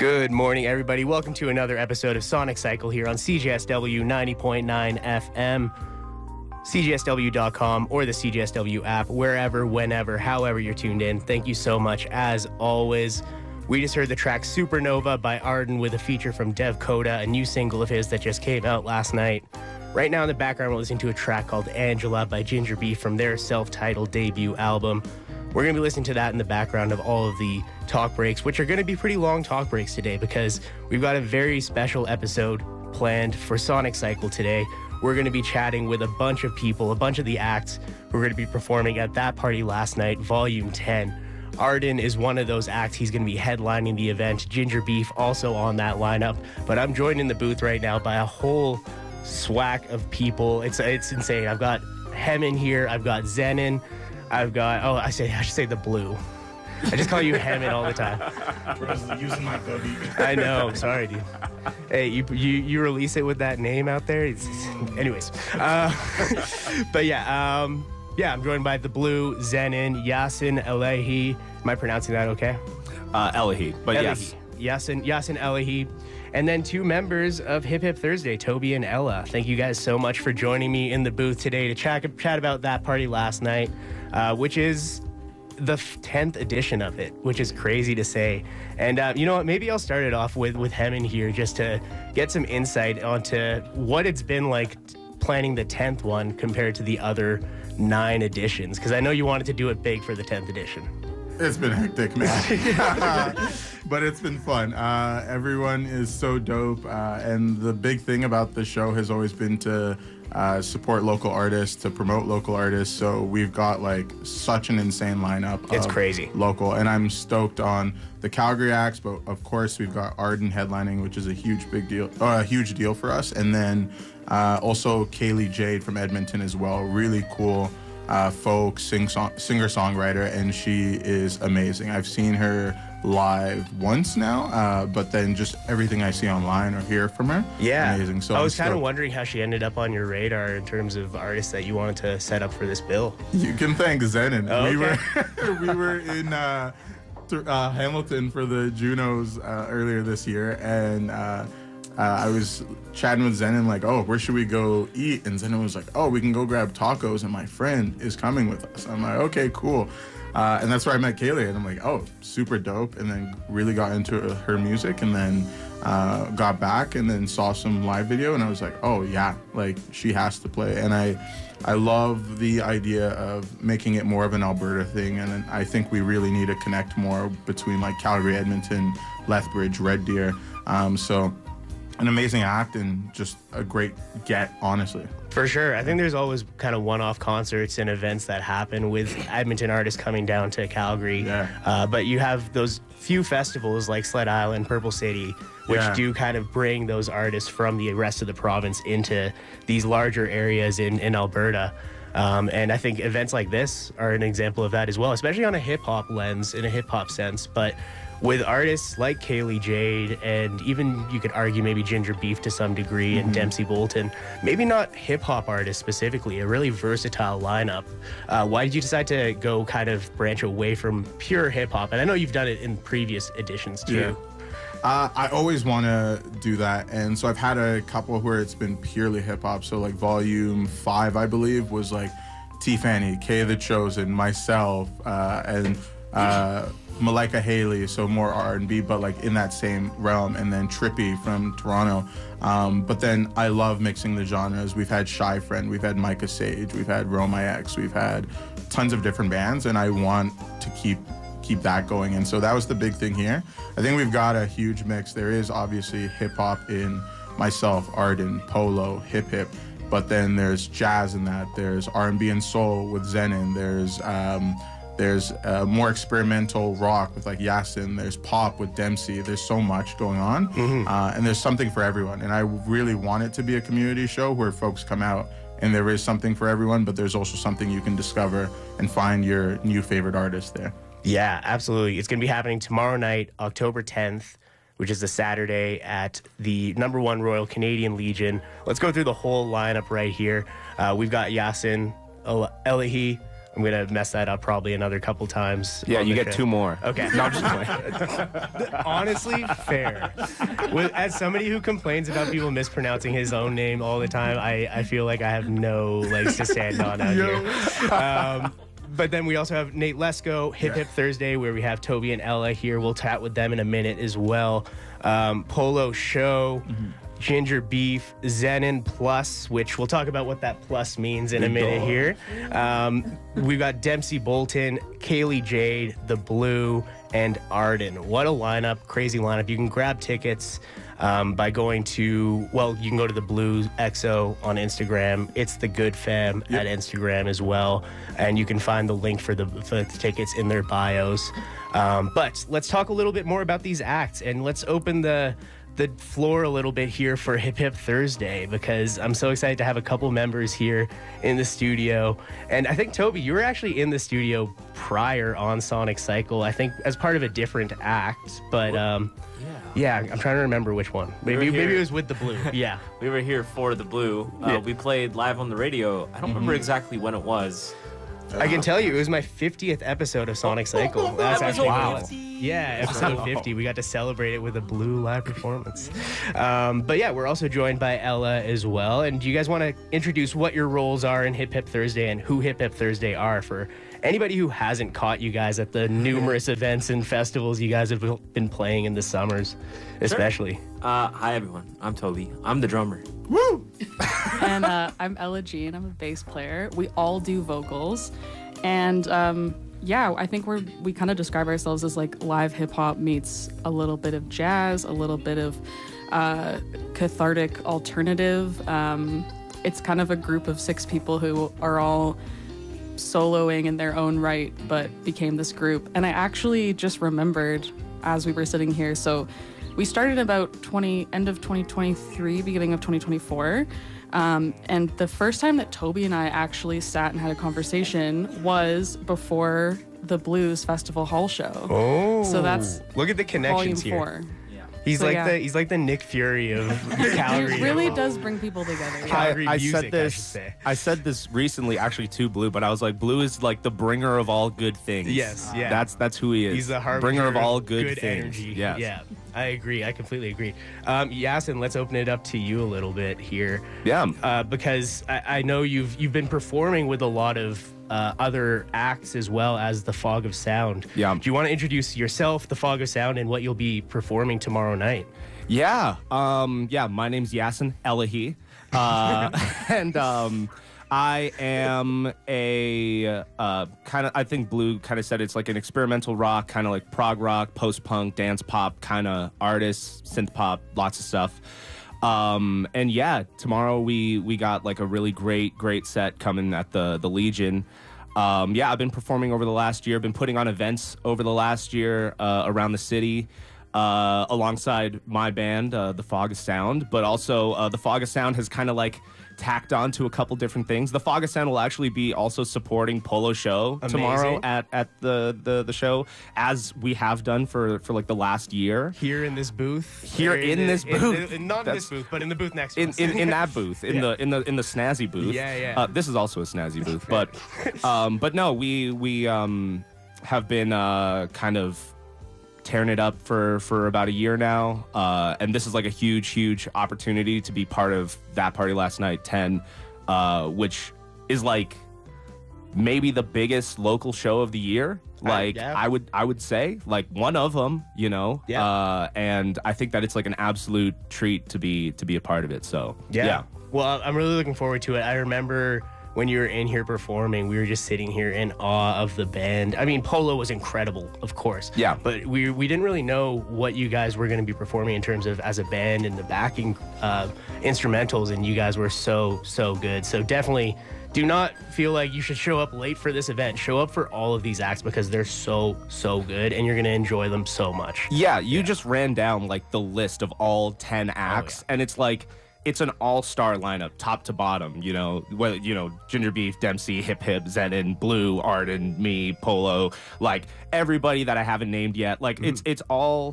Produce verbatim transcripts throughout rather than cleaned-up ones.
Good morning, everybody. Welcome to another episode of Sonic Cycle here on C J S W ninety point nine F M, C J S W dot com, or the C J S W app, wherever, whenever, however you're tuned in. Thank you so much, as always. We just heard the track Supernova by Arden with a feature from Dev Coda, a new single of his that just came out last night. Right now in the background, we're listening to a track called Angela by Ginger Beef from their self-titled debut album. We're going to be listening to that in the background of all of the talk breaks, which are going to be pretty long talk breaks today because we've got a very special episode planned for Sonic Cycle today. We're going to be chatting with a bunch of people, a bunch of the acts who are going to be performing at That Party Last Night, Volume ten. Arden is one of those acts. He's going to be headlining the event. Ginger Beef also on that lineup. But I'm joined in the booth right now by a whole swack of people. It's it's insane. I've got Hem in here. I've got Zenon. I've got, oh, I say I should say the Blue. I just call you Hammond all the time. Using my buggy. I know. I'm sorry, dude. Hey, you you you release it with that name out there. It's, it's, anyways, uh, but yeah, um, yeah. I'm joined by the Blue, Zenon, Yasin Elahi. Am I pronouncing that okay? Uh, Elahi, but Elahi. yes. Yasin Yasin Elahi. And then two members of Hip Hip Thursday, Toby and Ella. Thank you guys so much for joining me in the booth today to chat, chat about That Party Last Night, uh, which is the tenth edition of it, which is crazy to say. And uh, you know what? Maybe I'll start it off with, with Hemin here just to get some insight onto what it's been like planning the tenth one compared to the other nine editions. Because I know you wanted to do it big for the tenth edition. It's been hectic, man. But it's been fun. Uh, everyone is so dope. Uh, and the big thing about the show has always been to uh, support local artists, to promote local artists. So we've got like such an insane lineup. It's of crazy. Local. And I'm stoked on the Calgary acts. But of course, we've got Arden headlining, which is a huge big deal, uh, a huge deal for us. And then uh, also Kaylee Jade from Edmonton as well. Really cool. Uh, folk sing song, singer-songwriter, and she is amazing. I've seen her live once now, uh, but then just everything I see online or hear from her, yeah, amazing. So I was kind of stoked. wondering how she ended up on your radar in terms of artists that you wanted to set up for this bill. You can thank Zenon. Oh, we okay. were we were in uh, th- uh, Hamilton for the Junos uh, earlier this year, and uh, Uh, I was chatting with Zenon like, oh, where should we go eat? And Zenon was like, oh, we can go grab tacos, and my friend is coming with us. I'm like, okay, cool. Uh, and that's where I met Kaylee, and I'm like, oh, super dope. And then really got into her music, and then uh, got back and then saw some live video, and I was like, oh, yeah, like she has to play. And I, I love the idea of making it more of an Alberta thing, and I think we really need to connect more between like Calgary, Edmonton, Lethbridge, Red Deer. Um, so an amazing act and just a great get, honestly. For sure. I think there's always kind of one-off concerts and events that happen with Edmonton artists coming down to Calgary. Yeah. Uh, but you have those few festivals like Sled Island, Purple City, which Yeah. do kind of bring those artists from the rest of the province into these larger areas in, in Alberta. Um, and I think events like this are an example of that as well, especially on a hip-hop lens, in a hip-hop sense. But with artists like Kaylee Jade, and even you could argue maybe Ginger Beef to some degree, and mm-hmm. Dempsey Bolton, maybe not hip-hop artists specifically, a really versatile lineup. Uh, why did you decide to go kind of branch away from pure hip-hop? And I know you've done it in previous editions too. Yeah. Uh, I always want to do that, and so I've had a couple where it's been purely hip-hop. So like Volume five, I believe, was like T-Fanny, K The Chosen, myself, uh, and uh, Malika Haley, so more R and B, but like in that same realm, and then Trippy from Toronto. Um, but then I love mixing the genres. We've had Shy Friend, we've had Micah Sage, we've had Roma X, we've had tons of different bands, and I want to keep keep that going. And so that was the big thing here. I think we've got a huge mix. There is obviously hip hop in myself, Arden, Polo, hip hip, but then there's jazz in that. There's R and B and soul with Zenon. There's um, There's uh, more experimental rock with like Yasin. There's pop with Dempsey. There's so much going on. Mm-hmm. Uh, and there's something for everyone. And I really want it to be a community show where folks come out and there is something for everyone, but there's also something you can discover and find your new favorite artist there. Yeah, absolutely. It's going to be happening tomorrow night, October tenth, which is a Saturday at the number one Royal Canadian Legion. Let's go through the whole lineup right here. Uh, we've got Yasin Elahi, I'm gonna mess that up probably another couple times. Yeah, on you the get show. two more. Okay. No, I'm just playing. Honestly, fair. With, as somebody who complains about people mispronouncing his own name all the time, I, I feel like I have no legs to stand on out here. Um, but then we also have Nate Lesko, Hip Hip Thursday, where we have Toby and Ella here. We'll chat with them in a minute as well. Um, Polo Show. Mm-hmm. Ginger Beef, Zenon Plus, which we'll talk about what that plus means in a minute here. Um, we've got Dempsey Bolton, Kaylee Jade, The Blue, and Arden. What a lineup, crazy lineup. You can grab tickets um, by going to, well, you can go to The Blue X O on Instagram. It's The Good Fam yep. at Instagram as well. And you can find the link for the, for the tickets in their bios. Um, but let's talk a little bit more about these acts, and let's open the the floor a little bit here for Hip Hip Thursday, because I'm so excited to have a couple members here in the studio. And I think, Toby, you were actually in the studio prior on Sonic Cycle, I think as part of a different act, but um, yeah. yeah, I'm trying to remember which one. Maybe, we maybe it was with The Blue. Yeah. We were here for The Blue. Uh, yeah. We played live on the radio. I don't mm-hmm. remember exactly when it was. I can tell you, it was my fiftieth episode of Sonic Cycle. That's that actually wow. Yeah, episode fifty. We got to celebrate it with a Blue live performance. Um, but yeah, we're also joined by Ella as well. And do you guys want to introduce what your roles are in Hip Hip Thursday and who Hip Hip Thursday are for anybody who hasn't caught you guys at the numerous events and festivals you guys have been playing in the summers, especially? Sure. Uh, hi, everyone. I'm Toby. I'm the drummer. Woo! And uh, I'm Ella Jean. I'm a bass player. We all do vocals. And um, yeah, I think we're we kind of describe ourselves as like live hip hop meets a little bit of jazz, a little bit of uh, cathartic alternative. Um, it's kind of a group of six people who are all soloing in their own right, but became this group. And I actually just remembered as we were sitting here, so we started about twenty end of twenty twenty-three, beginning of twenty twenty-four. Um, and the first time that Toby and I actually sat and had a conversation was before the Blues Festival Hall show. Oh, so that's look at the connections volume here. Four. He's So, like yeah. the he's like the Nick Fury of Calgary. It really does bring people together. Calgary I, I music, said this. I should say. I said this recently, actually, to Blue, but I was like, Blue is like the bringer of all good things. Yes, yeah. That's that's who he is. He's the harbinger bringer of all good, good things. energy. Yes. Yeah, I agree. I completely agree. Um, Yasin, let's open it up to you a little bit here. Yeah. Uh, because I, I know you've you've been performing with a lot of uh, other acts as well as the Fog of Sound. Yeah. Do you want to introduce yourself, the Fog of Sound, and what you'll be performing tomorrow night? Yeah. Um, yeah. My name's Yasin Elahi. Uh, and um, I am a uh, kind of, I think Blue kind of said it's like an experimental rock, kind of like prog rock, post-punk, dance pop kind of artist, synth pop, lots of stuff. Um, and yeah, tomorrow we we got like a really great, great set coming at the, the Legion. Um, yeah, I've been performing over the last year, been putting on events over the last year uh, around the city. Uh, alongside my band, uh, The Fog of Sound, but also uh, The Fog of Sound has kind of like tacked on to a couple different things. The Fog of Sound will actually be also supporting Polo Show Amazing. tomorrow at, at the, the, the show, as we have done for, for like the last year. Here in this booth. Here Or in the- this in booth. the- not in That's- this booth, but in the booth next to In, us. in, in that booth, in Yeah. the in the in the snazzy booth. Yeah, yeah. Uh, this is also a snazzy booth, but um, but no, we we um, have been uh, kind of tearing it up for, for about a year now. Uh, and this is like a huge, huge opportunity to be part of that party last night, ten, uh, which is like maybe the biggest local show of the year. Like, yeah. I would I would say, like, one of them, you know? Yeah. Uh, and I think that it's like an absolute treat to be to be a part of it. So, Yeah. yeah. Well, I'm really looking forward to it. I remember when you were in here performing, we were just sitting here in awe of the band. I mean, Polo was incredible, of course. Yeah. But we we didn't really know what you guys were going to be performing in terms of as a band and the backing uh, instrumentals, and you guys were so, so good. So definitely do not feel like you should show up late for this event. Show up for all of these acts because they're so, so good, and you're going to enjoy them so much. Yeah, you just ran down like the list of all ten acts, yeah. and it's like it's an all-star lineup, top to bottom. You know, whether you know Ginger Beef, Dempsey, Hip Hip, Zenon, Blue, Arden, me, Polo, like everybody that I haven't named yet. Like it's it's all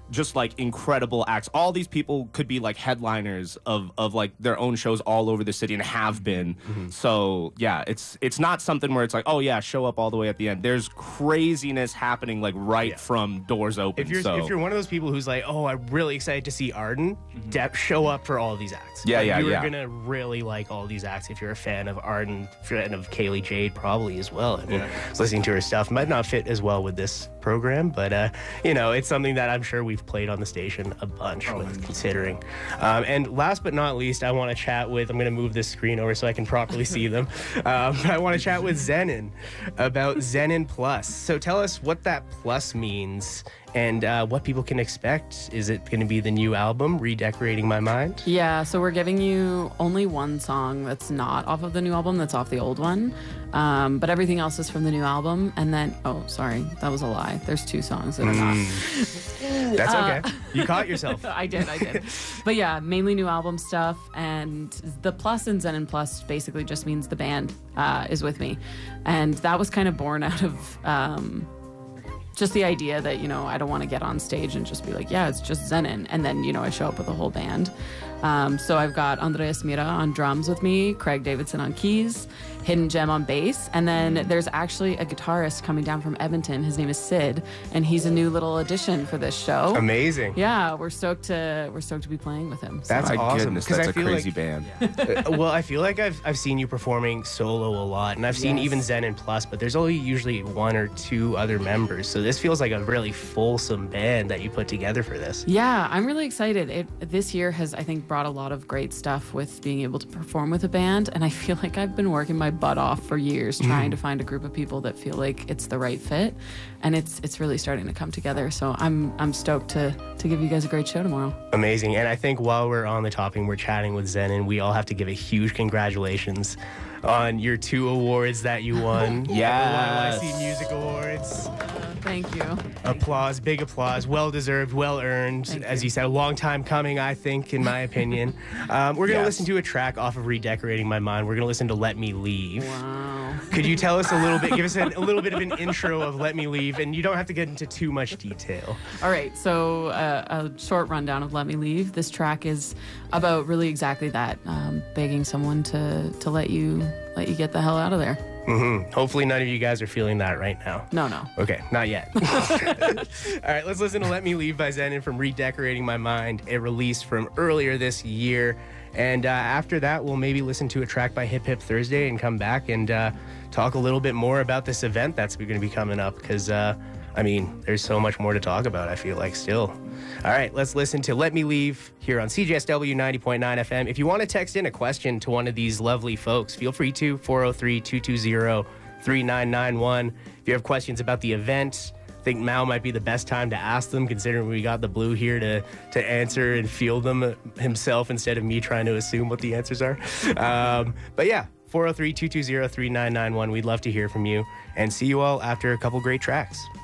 just like incredible acts. All these people could be like headliners of of like their own shows all over the city and have been. Mm-hmm. So yeah, it's it's not something where it's like, oh yeah, show up all the way at the end. There's craziness happening like right yeah. from doors open. If you're so. if you're one of those people who's like, oh, I'm really excited to see Arden, mm-hmm. de- show up for all these acts. Yeah, like, yeah, you're yeah. gonna really like all these acts if you're a fan of Arden, fan of Kaylee Jade probably as well. I mean, yeah. listening to her stuff might not fit as well with this program, but uh, you know, it's something that I'm sure we've played on the station a bunch oh, with considering. Um, and last but not least, I want to chat with, I'm going to move this screen over so I can properly see them. Um, I want to chat with Zenon about Zenon Plus. So tell us what that plus means and uh, what people can expect. Is it going to be the new album, Redecorating My Mind? Yeah, so we're giving you only one song that's not off of the new album, that's off the old one. Um, but everything else is from the new album. And then, oh, sorry, that was a lie. There's two songs that are not. Mm. That's okay. Uh, you caught yourself. I did, I did. But yeah, mainly new album stuff. And the plus in Zenon Plus basically just means the band uh, is with me. And that was kind of born out of... Um, just the idea that, you know, I don't want to get on stage and just be like, yeah, it's just Zenon. And then, you know, I show up with a whole band. Um, so I've got Andreas Mira on drums with me, Craig Davidson on keys, Hidden Gem on bass. And then there's actually a guitarist coming down from Edmonton. His name is Sid, and he's a new little addition for this show. Amazing. Yeah, we're stoked to we're stoked to be playing with him. So. That's My awesome. Goodness, that's I a feel crazy like, band. uh, well, I feel like I've I've seen you performing solo a lot, and I've seen Yes. even Zenon Plus, but there's only usually one or two other members. So this feels like a really fulsome band that you put together for this. Yeah, I'm really excited. It, this year has, I think, brought a lot of great stuff with being able to perform with a band, and I feel like I've been working my butt off for years trying mm. to find a group of people that feel like it's the right fit, and it's it's really starting to come together. So I'm I'm stoked to to give you guys a great show tomorrow. Amazing. And I think while we're on the topic, we're chatting with Zenon, we all have to give a huge congratulations on your two awards that you won. Yes. the Y Y C Music Awards. Thank you. Applause, big applause, well deserved, well earned. Thank As you. you said, a long time coming, I think, in my opinion. Um, we're gonna Yes. listen to a track off of Redecorating My Mind. We're gonna listen to Let Me Leave. Wow. Could you tell us a little bit, give us a, a little bit of an intro of Let Me Leave, and you don't have to get into too much detail. All right, so uh, a short rundown of Let Me Leave. This track is about really exactly that, um, begging someone to to let you let you get the hell out of there. Mm-hmm. Hopefully none of you guys are feeling that right now. No, no. Okay, not yet. All right, let's listen to Let Me Leave by Zenon from Redecorating My Mind, a release from earlier this year. And uh, after that, we'll maybe listen to a track by Hip Hip Thursday and come back and uh, talk a little bit more about this event that's going to be coming up because, uh, I mean, there's so much more to talk about, I feel like, still. All right, let's listen to Let Me Leave here on C J S W ninety point nine F M. If you want to text in a question to one of these lovely folks, feel free to, four oh three, two two zero, three nine nine one. If you have questions about the event, I think now might be the best time to ask them, considering we got the Blue here to, to answer and field them himself instead of me trying to assume what the answers are. Um, but yeah, four oh three, two two zero, three nine nine one. We'd love to hear from you and see you all after a couple great tracks.